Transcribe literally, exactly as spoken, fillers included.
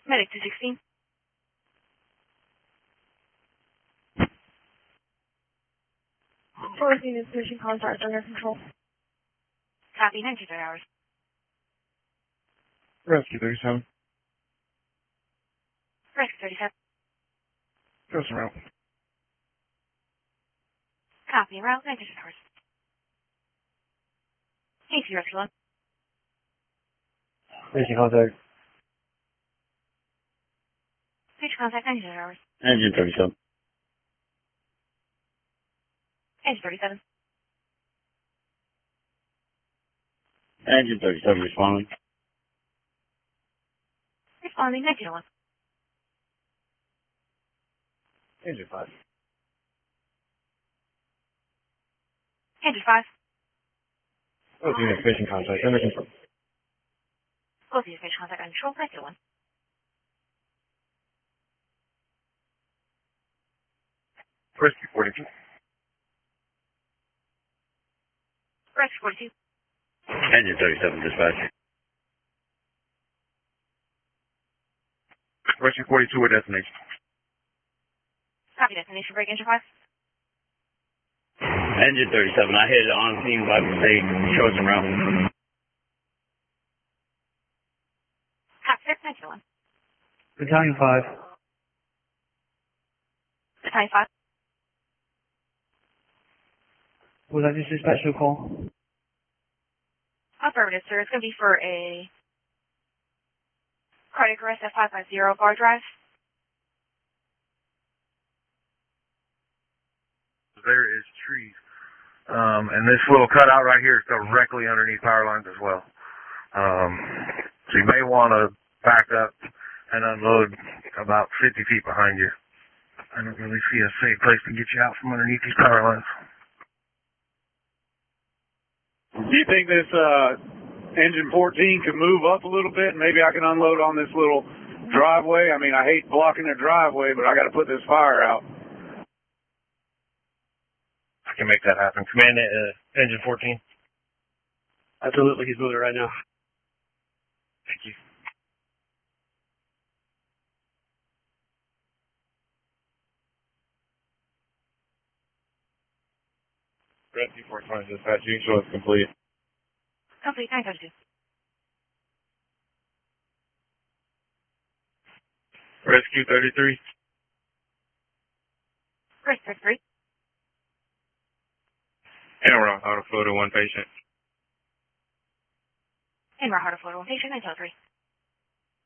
Medic two sixteen. Fourth unit mission contact under control. Copy, nine two three hours. Rescue thirty-seven. Rescue thirty-seven. Go some route. Copy, route nine two three hours. A C rescue one. Mission contact. Future contact nine two three hours. Engine thirty-seven. Engine thirty-seven. Engine thirty-seven responding. Responding nine two one. Engine five. Engine five. Both unit mission contact under control. Both unit future contact under control. Rescue one. Rescue forty-two. Rescue forty-two. Engine thirty-seven dispatch. Rescue forty-two at destination. Copy, destination break engine five. Engine thirty-seven, I hit it on scene by mistake. Chosen route. Copy, six nine two one. Battalion five. Battalion five. Was that just dispatch to a call? Affirmative, sir. It's going to be for a cardiac arrest at five five zero bar drive. There is trees. Um, and this little cutout right here is directly underneath power lines as well. Um, so you may want to back up and unload about fifty feet behind you. I don't really see a safe place to get you out from underneath these power lines. Do you think this uh, engine fourteen could move up a little bit and maybe I can unload on this little driveway? I mean, I hate blocking the driveway, but I got to put this fire out. I can make that happen. Command uh, engine fourteen. Absolutely, he's moving it right now. Thank you. Rescue forty-five dispatch. You can show it's complete. Complete nine two two. Rescue thirty-three. Rescue thirty-three. And we're on auto flow to one patient. And we're hard to float one patient nine two three.